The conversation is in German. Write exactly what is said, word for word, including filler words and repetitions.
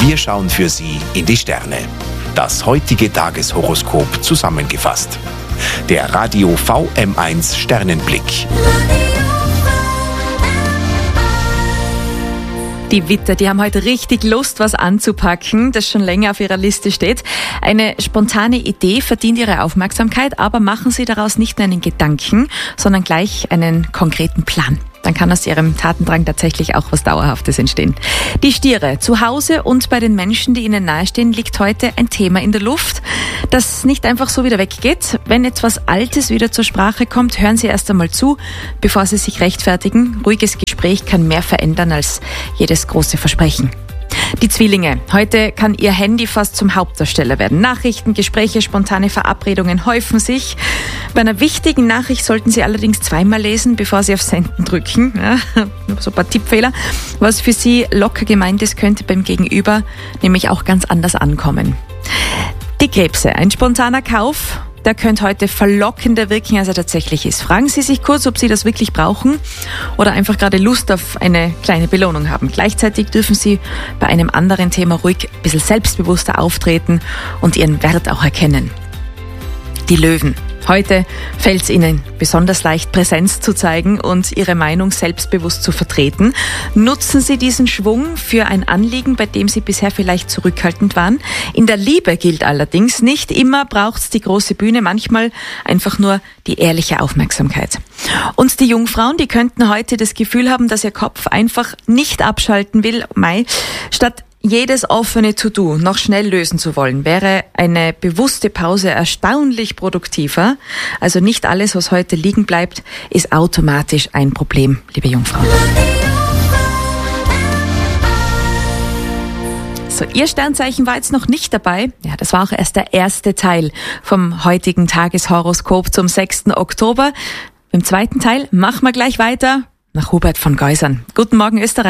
Wir schauen für Sie in die Sterne. Das heutige Tageshoroskop zusammengefasst. Der Radio V M eins Sternenblick. Die Widder, die haben heute richtig Lust, was anzupacken, das schon länger auf ihrer Liste steht. Eine spontane Idee verdient ihre Aufmerksamkeit, aber machen Sie daraus nicht nur einen Gedanken, sondern gleich einen konkreten Plan. Dann kann aus Ihrem Tatendrang tatsächlich auch was Dauerhaftes entstehen. Die Stiere, zu Hause und bei den Menschen, die Ihnen nahestehen, liegt heute ein Thema in der Luft, das nicht einfach so wieder weggeht. Wenn etwas Altes wieder zur Sprache kommt, hören Sie erst einmal zu, bevor Sie sich rechtfertigen. Ruhiges Gespräch kann mehr verändern als jedes große Versprechen. Die Zwillinge. Heute kann Ihr Handy fast zum Hauptdarsteller werden. Nachrichten, Gespräche, spontane Verabredungen häufen sich. Bei einer wichtigen Nachricht sollten Sie allerdings zweimal lesen, bevor Sie auf Senden drücken. Ja, so ein paar Tippfehler. Was für Sie locker gemeint ist, könnte beim Gegenüber nämlich auch ganz anders ankommen. Die Krebse. Ein spontaner Kauf, der könnte heute verlockender wirken, als er tatsächlich ist. Fragen Sie sich kurz, ob Sie das wirklich brauchen oder einfach gerade Lust auf eine kleine Belohnung haben. Gleichzeitig dürfen Sie bei einem anderen Thema ruhig ein bisschen selbstbewusster auftreten und Ihren Wert auch erkennen. Die Löwen. Heute fällt es Ihnen besonders leicht, Präsenz zu zeigen und Ihre Meinung selbstbewusst zu vertreten. Nutzen Sie diesen Schwung für ein Anliegen, bei dem Sie bisher vielleicht zurückhaltend waren. In der Liebe gilt allerdings, nicht immer braucht es die große Bühne, manchmal einfach nur die ehrliche Aufmerksamkeit. Und die Jungfrauen, die könnten heute das Gefühl haben, dass ihr Kopf einfach nicht abschalten will. Mei, statt jedes offene To-Do noch schnell lösen zu wollen, wäre eine bewusste Pause erstaunlich produktiver. Also nicht alles, was heute liegen bleibt, ist automatisch ein Problem, liebe Jungfrauen. So, Ihr Sternzeichen war jetzt noch nicht dabei. Ja, das war auch erst der erste Teil vom heutigen Tageshoroskop zum sechsten Oktober. Im zweiten Teil machen wir gleich weiter nach Hubert von Geusern. Guten Morgen, Österreich.